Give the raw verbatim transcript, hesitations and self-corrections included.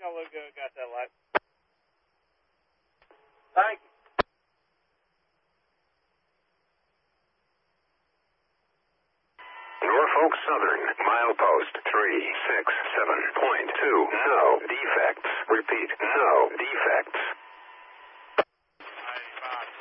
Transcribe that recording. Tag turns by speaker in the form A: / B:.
A: Honolulu got that light.
B: Thank you.
C: Norfolk Southern, milepost three six seven point two. No defects. Repeat, no defects.